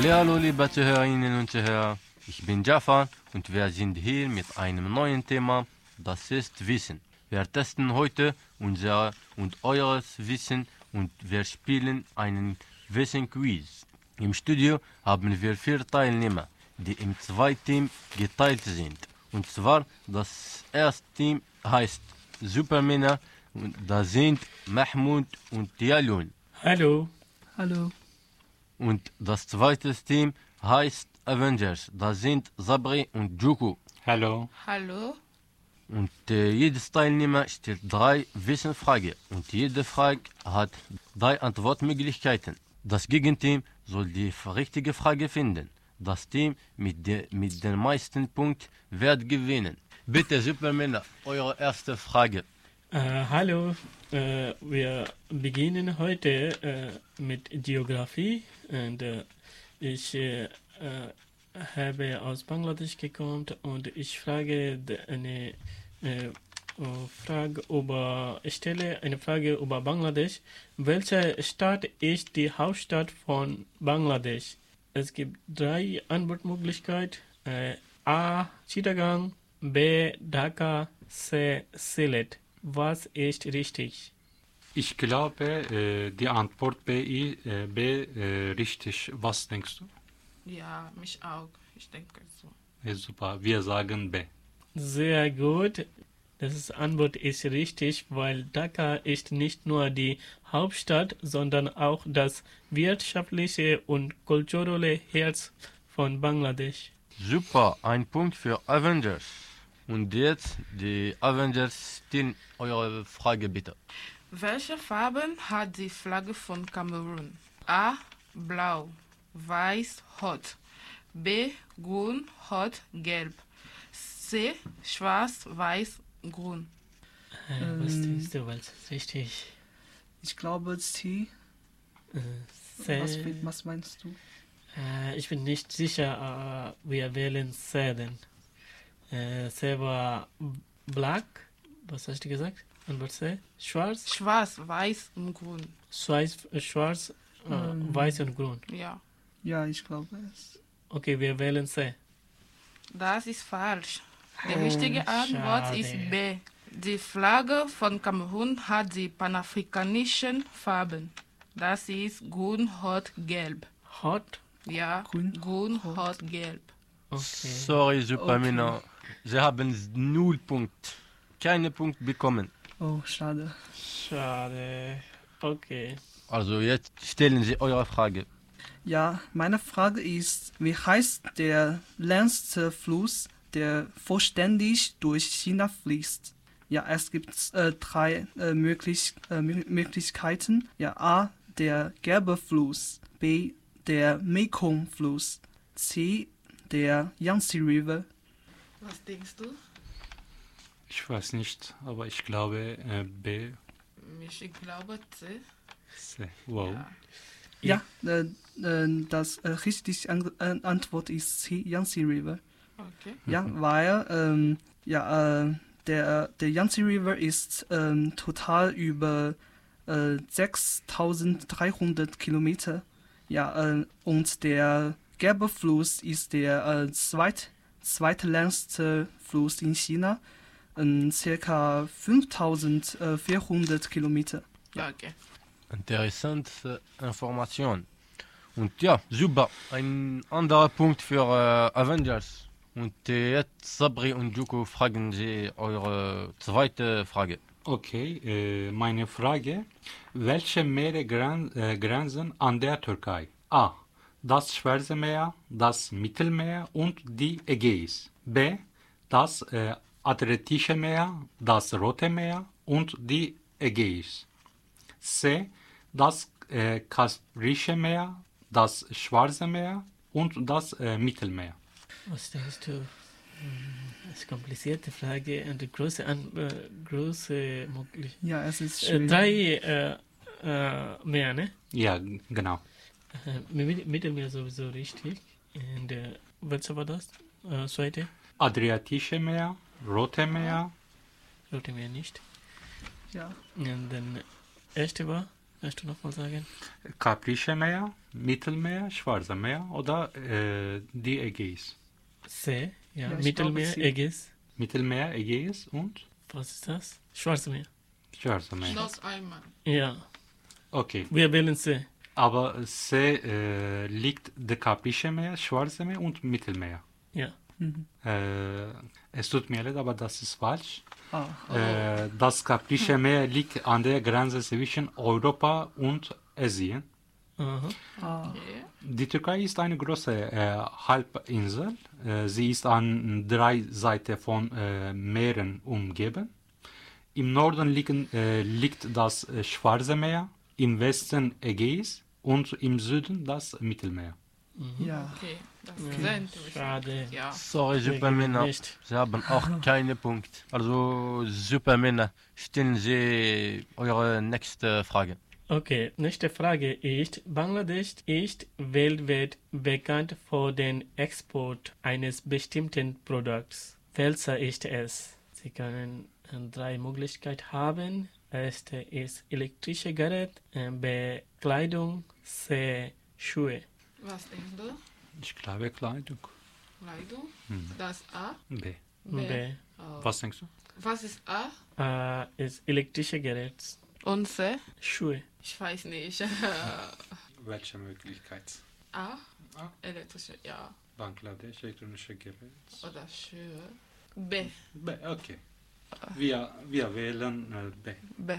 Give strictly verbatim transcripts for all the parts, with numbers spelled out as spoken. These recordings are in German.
Hallo liebe Zuhörerinnen und Zuhörer, ich bin Jafar und wir sind hier mit einem neuen Thema, das ist Wissen. Wir testen heute unser und eures Wissen und wir spielen einen Wissen-Quiz. Im Studio haben wir vier Teilnehmer, die in zwei Teams geteilt sind. Und zwar das erste Team heißt Supermänner und da sind Mahmoud und Yalun. Hallo. Hallo. Und das zweite Team heißt Avengers. Da sind Sabri und Juku. Hallo. Hallo. Und äh, jedes Teilnehmer stellt drei Wissensfragen. Und jede Frage hat drei Antwortmöglichkeiten. Das Gegenteam soll die richtige Frage finden. Das Team mit, de, mit den meisten Punkten wird gewinnen. Bitte, Supermänner, eure erste Frage. Äh, hallo. Äh, wir beginnen heute äh, mit Geografie. Und äh, ich äh, äh, habe aus Bangladesch gekommen und ich frage eine äh, Frage über, ich stelle eine Frage über Bangladesch. Welche Stadt ist die Hauptstadt von Bangladesch? Es gibt drei Antwortmöglichkeiten. Äh, A. Chittagong, B. Dhaka, C. Sylhet. Was ist richtig? Ich glaube, äh, die Antwort B, äh, B äh, richtig. Was denkst du? Ja, mich auch. Ich denke so. Ja, super, wir sagen B. Sehr gut. Das Antwort ist richtig, weil Dhaka ist nicht nur die Hauptstadt, sondern auch das wirtschaftliche und kulturelle Herz von Bangladesch. Super, ein Punkt für Avengers. Und jetzt die Avengers stellen eure Frage bitte. Welche Farben hat die Flagge von Kamerun? A. Blau, Weiß, Rot. B. Grün, Rot, Gelb. C. Schwarz, Weiß, Grün. Äh, was denkst du, was ist richtig? Ich glaube C. Äh, C. Was, was meinst du? Äh, ich bin nicht sicher, äh, wir wählen C denn. Äh, C war black. Was hast du gesagt? Und was C? Schwarz? Schwarz, Weiß und Grün. Schwarz, äh, schwarz äh, Ähm. weiß und grün. Ja, Ja, ich glaube es. Okay, wir wählen C. das ist falsch. Die Oh, richtige Antwort schade. ist B. Die Flagge von Kamerun hat die panafrikanischen Farben. Das ist Grün, Rot, Gelb. Hot? Ja, Grün, Grün, Rot. Rot, Gelb. Okay. Sorry, Supermänner. Sie haben null Punkt. Keine Punkt bekommen. Oh, schade. Schade. Okay. Also jetzt stellen Sie eure Frage. Ja, meine Frage ist, wie heißt der längste Fluss, der vollständig durch China fließt? Ja, es gibt äh, drei äh, möglich, äh, Mö- Möglichkeiten. Ja, A, der Gelbe Fluss, B, der Mekong-Fluss, C, der Yangtze River. Was denkst du? Ich weiß nicht, aber ich glaube äh, B. Ich glaube C. C. Wow. Ja. Ja, äh, äh, das äh, richtige An äh, Antwort ist C, Yangtze River. Okay. Ja, weil ähm, ja, äh, der, der Yangtze River ist ähm, total über äh, sechstausenddreihundert Kilometer. Ja, äh, und der Gelbe Fluss ist der äh, zweit, zweitlängste Fluss in China, äh, circa fünftausendvierhundert Kilometer. Ja, okay. Interessante Information. Und ja, super. Ein anderer Punkt für äh, Avengers. Und äh, jetzt, Sabri und Juko, fragen Sie eure zweite Frage. Okay, äh, meine Frage. Welche Meere gran äh, grenzen an der Türkei? A. Das Schwarze Meer, das Mittelmeer und die Ägäis. B. Das äh, Adriatische Meer, das Rote Meer und die Ägäis. C. Das äh, Kaspische Meer, das Schwarze Meer und das äh, Mittelmeer. Was denkst du? Hm, Das ist eine komplizierte Frage und eine große, An äh, große möglich. Ja, es ist Äh, schwierig. drei äh, äh, mehr, ne? Ja, g- genau. Äh, Mit- Mittelmeer sowieso richtig. Und äh, welche war das? Äh, zweite? Adriatische Meer, Rote Meer, Rote Meer nicht. Ja. Und dann erste war Kannst du nochmal sagen? Kaprische Meer, Mittelmeer, Schwarze Meer oder äh, die Ägäis? See, ja, Ja, ich Mittelmeer, glaube, See. Ägäis. Mittelmeer, Ägäis und Was ist das? Schwarze Meer. Schwarze Meer. Noch einmal. Ja, Okay, wir wählen See. aber See äh, liegt der Kaprische Meer, Schwarze Meer und Mittelmeer. Ja. Mhm. Äh, es tut mir leid, aber das ist falsch. Ah, Äh, das Kaprische Meer liegt an der Grenze zwischen Europa und Asien. Aha. ah, Okay. Die Türkei ist eine große äh, Halbinsel. Äh, sie ist an drei Seiten von äh, Meeren umgeben. Im Norden liegen, äh, liegt das äh, Schwarze Meer, im Westen Ägäis und im Süden das Mittelmeer. ja. Okay, das ist sehr interessant. Schade. Ja. Sorry, Wir Supermänner. gewinnen nicht. Sie haben auch keine Punkte. Also, Supermänner, stellen Sie eure nächste Frage. Okay, nächste Frage ist, Bangladesch ist weltweit bekannt für den Export eines bestimmten Produkts. Welcher ist es? Sie können äh, drei Möglichkeiten haben. Erste ist elektrische Gerät, äh, B. Kleidung, C. Schuhe. Was denkst du? Ich glaube Kleidung. Kleidung? Hm. Das A? B. B. B. Oh. Was denkst du? Was ist A? A ist elektrische Gerät, Und C? Schuhe. Ich weiß nicht. Welche Möglichkeit? A? A. Elektrische, ja. Bangladesch, elektronische Gerät. Oder Schuhe. B. B, okay. Wir, wir wählen äh, B. B.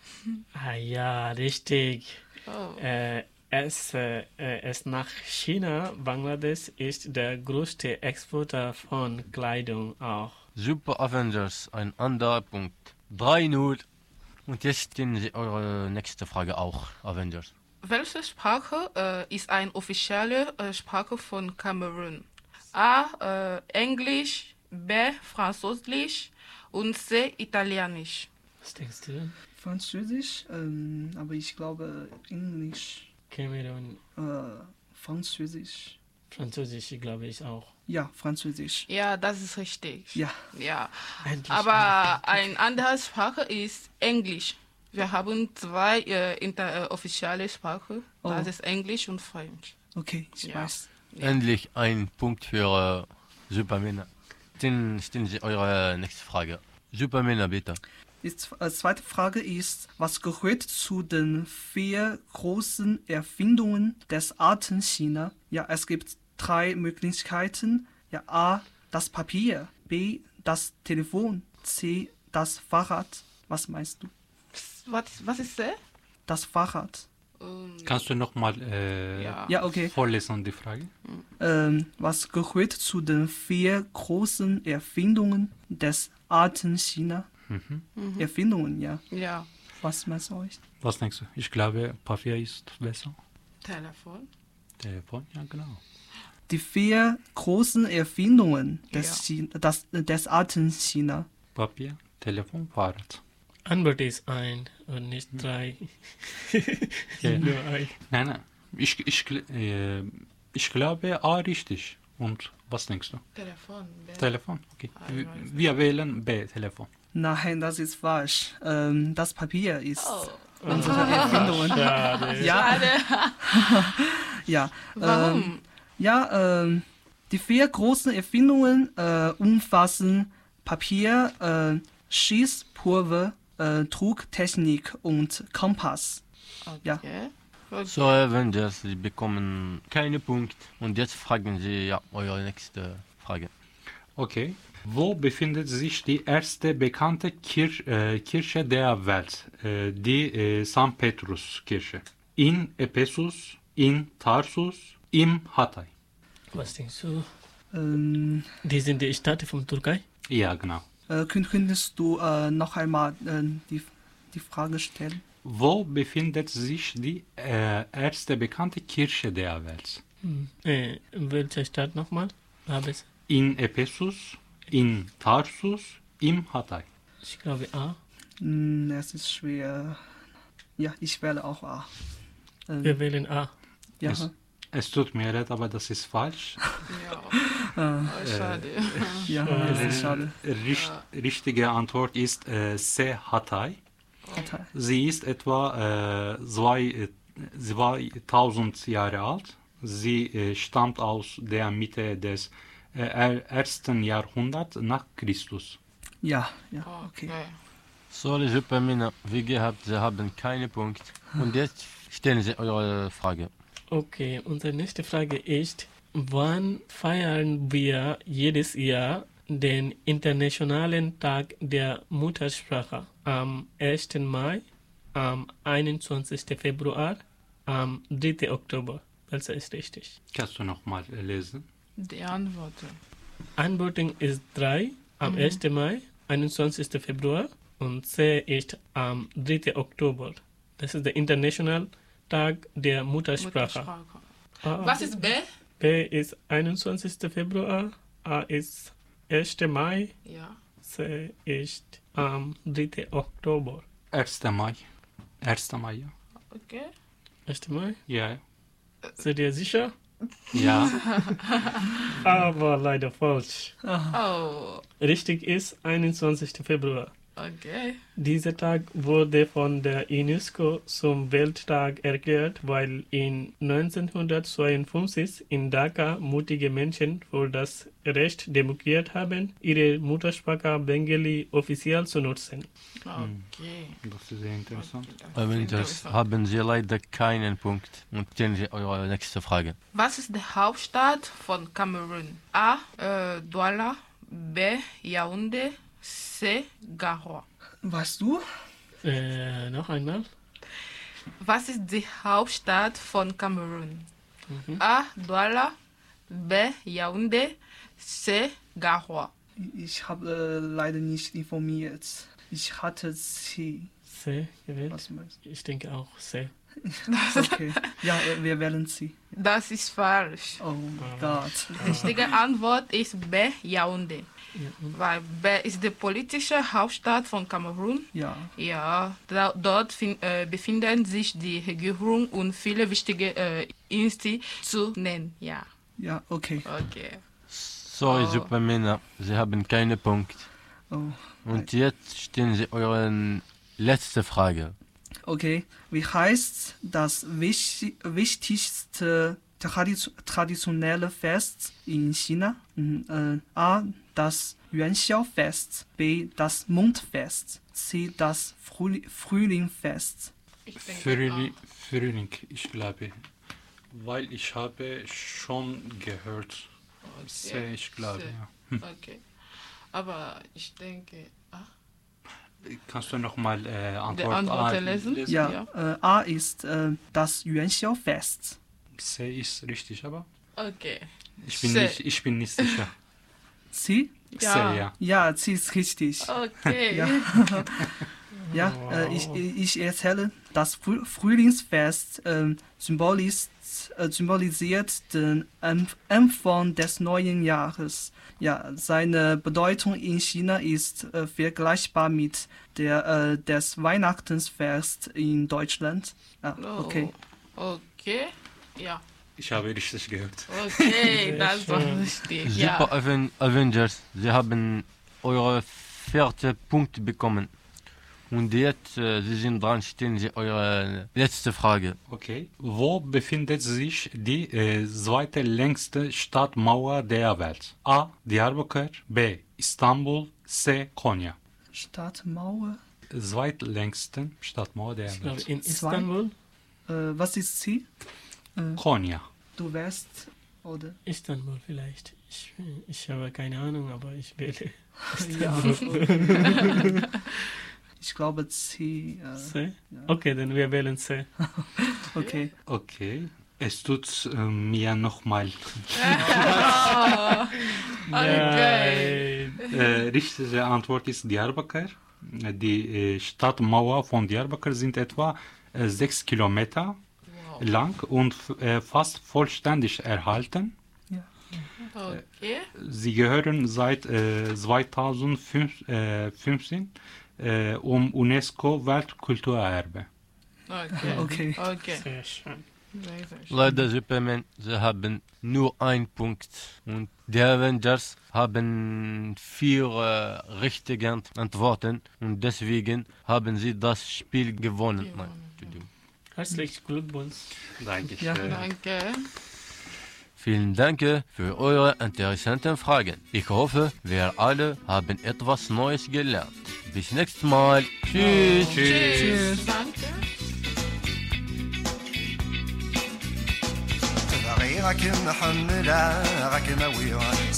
Ah ja, richtig. Oh. Äh, es, äh, es nach China, Bangladesch ist der größte Exporteur von Kleidung auch. Super Avengers, ein anderer Punkt. drei null. Und jetzt stellen Sie eure nächste Frage auch, Avengers. Welche Sprache äh, ist eine offizielle äh, Sprache von Kamerun? A. Äh, Englisch, B. Französisch und C. Italienisch. Was denkst du denn? Französisch, ähm, aber ich glaube Englisch, Cameron, äh, Französisch. Französisch glaube ich auch. Ja, Französisch. Ja, das ist richtig. Ja. Ja. Endlich Aber eine andere Sprache ist Englisch. Wir haben zwei äh, inter, äh, offizielle Sprachen. Oh. Das ist Englisch und French. Okay, ich Ja. weiß. Ja. Endlich ein Punkt für äh, Supermänner. Dann stellen Sie eure nächste Frage. Supermänner, bitte. Die z- äh, zweite Frage ist, was gehört zu den vier großen Erfindungen des alten China? Ja, es gibt drei Möglichkeiten. Ja, A, das Papier, B, das Telefon, C, das Fahrrad. Was meinst du? Was, was ist C? Das Fahrrad. Und Kannst du nochmal äh, Ja. Ja, okay. vorlesen, die Frage? Ähm, was gehört zu den vier großen Erfindungen des alten China? Mhm. Erfindungen, ja. Ja. Was meinst du euch? Was denkst du? Ich glaube, Papier ist besser. Telefon. Telefon, ja genau. Die vier großen Erfindungen des, Ja. China, das, des alten China. Papier, Telefon, Fahrrad. Antwort ist ein und nicht drei. Ja. Nur ein. Nein, nein. Ich, ich, gl- äh, ich glaube A richtig. Und was denkst du? Telefon. B. Telefon, okay. Ah, ich Wir, weiß. wir wählen B, Telefon. Nein, das ist falsch. Ähm, das Papier ist Oh. unsere Erfindung. Schade. Ja, Schade. ja. Ähm, Warum? ja, ähm, die vier großen Erfindungen äh, umfassen Papier, äh, Schießpulver, äh, Drucktechnik und Kompass. ja. Okay. Okay. So, Avengers, Sie bekommen keine Punkte. Und jetzt fragen Sie ja eure nächste Frage. Okay. Wo befindet sich die erste bekannte Kir äh, Kirche der Welt? Äh, die äh, Sankt Petrus Kirche. In Ephesus, in Tarsus, im Hatay. Was denkst du? Ähm, Die sind die Staaten von Türkei? Ja, genau. äh, könnt, könntest du äh, noch einmal äh, die, die Frage stellen? Wo befindet sich die äh, erste bekannte Kirche der Welt? Hm. Äh, welche Stadt nochmal? Habe ich. In Ephesus, in Tarsus, im Hatay. Ich glaube A. Hm, es ist schwer. Ja, ich wähle auch A. Ähm, Wir wählen A. ja. Es, es tut mir leid, aber das ist falsch. Ja. Äh, Oh, schade. ja, es ist schade. Richt, richtige Antwort ist äh, C, Hatay. Partei. Sie ist etwa äh, zwei, äh, zweitausend Jahre alt. Sie äh, stammt aus der Mitte des äh, er- ersten Jahrhunderts nach Christus. Ja, ja, okay. Okay. Sorry, super Männer. Wie gehabt, Sie haben keine Punkt. Und jetzt stellen Sie eure Frage. Okay, unsere nächste Frage ist, wann feiern wir jedes Jahr den Internationalen Tag der Muttersprache? Am ersten Mai, am einundzwanzigsten Februar, am dritten Oktober. Welcher ist richtig? Kannst du nochmal lesen? Die Antworten. Antwortung ist drei, am ersten Mai, einundzwanzigsten Februar und C ist am dritten Oktober. Das ist der Internationale Tag der Muttersprache. Muttersprache. A, Was ist B? B ist einundzwanzigsten Februar, A ist ersten Mai, Ja. C ist am dritten Oktober. ersten Mai. ersten Mai, ja. Okay. ersten Mai? Ja. Seid ihr sicher? Ja. Aber leider falsch. Oh, Richtig ist einundzwanzigsten Februar. okay. Dieser Tag wurde von der UNESCO zum Welttag erklärt, weil in neunzehnhundertzweiundfünfzig in Dhaka mutige Menschen für das Recht demonstriert haben, ihre Muttersprache Bengali offiziell zu nutzen. Okay. Das ist sehr interessant. Avengers haben Sie leider keinen Punkt. Und stellen Sie eure nächste Frage. Was ist die Hauptstadt von Kamerun? A. Äh, Douala. B. Yaoundé. C. Garoua. Weißt du? Äh, noch einmal. Was ist die Hauptstadt von Kamerun? A. Douala. B. Yaoundé. C. Garoua. Ich habe äh, leider nicht informiert. Ich hatte C. C gewählt. Was meinst Ich denke auch C. du? Okay. Ja, äh, wir wählen C. Das ist falsch. Oh mein Gott. Die richtige Antwort ist B. Yaoundé. Ja, und Weil B ist die politische Hauptstadt von Kamerun. Ja. Ja, da, dort fin, äh, befinden sich die Regierung und viele wichtige äh, Institutionen. Ja, Ja, okay. okay. Sorry, Oh. super Männer. Sie haben keinen Punkt. Oh. Und jetzt stellen Sie eure letzte Frage. Okay. Wie heißt das wichtig, wichtigste Tradition, traditionelle Fest in China? Mhm, äh, A. Das Yuanxiao-Fest. B. Das Mondfest. C. Das Frühli Frühlingfest. Ich denke, Frühling, Frühling, ich glaube. Weil ich habe schon gehört. ah, C, okay. ich glaube, C. ja. Okay. Aber ich denke, ah, Kannst du nochmal äh, Antwort Antwort A lesen? Ja, äh, A ist äh, das Yuanxiao-Fest. C ist richtig, aber okay. ich bin, C. nicht, ich bin nicht sicher. C? Ja. C, ja. Ja, C ist richtig. Okay. Ja. Ja, äh, ich, ich erzähle, das Früh Frühlingsfest äh, symbolis äh, symbolisiert den Anf- Anfang des neuen Jahres. Ja, seine Bedeutung in China ist äh, vergleichbar mit der äh, des Weihnachtsfest in Deutschland. Ah, Oh, okay. Okay. Ja. Ich habe richtig gehört. Okay, Sehr das war schön. richtig. Super Ja. Aven Avengers, Sie haben eure vierte Punkt bekommen. Und jetzt, äh, Sie sind dran, stellen Sie eure letzte Frage. Okay. Wo befindet sich die äh, zweite längste Stadtmauer der Welt? A. Diyarbakır. B. Istanbul. C. Konya. Stadtmauer. Zweitlängste Stadtmauer der ich glaube Welt. in Zwei? Istanbul. Äh, was ist C? Konya. Du wärst oder? Istanbul vielleicht. Ich, ich habe keine Ahnung, aber ich wähle Ja. Ich glaube C. Äh, C. Okay, dann wir wählen C. okay. Okay. Es tut äh, mir nochmal. Okay. Nein. Äh, richtige Antwort ist Diyarbakır. Die äh, Stadtmauer von Diyarbakır sind etwa äh, sechs Kilometer Wow. lang und f- äh, fast vollständig erhalten. Okay. Sie gehören seit äh, zweitausendfünfzehn äh, um UNESCO Weltkulturerbe. Okay. Okay. Okay. Sehr schön. Sehr, sehr schön. Leider Superman, sie haben nur einen Punkt. Und die Avengers haben vier äh, richtige Antworten und deswegen haben sie das Spiel gewonnen. Gewonnen, Nein, Entschuldigung. Herzlichen Glückwunsch. Dankeschön. Ja. Danke. Vielen Dank für eure interessanten Fragen. Ich hoffe, wir alle haben etwas Neues gelernt. Bis nächstes Mal. Tschüss. Tschüss. Danke. غيرك محملة غاك ما ويران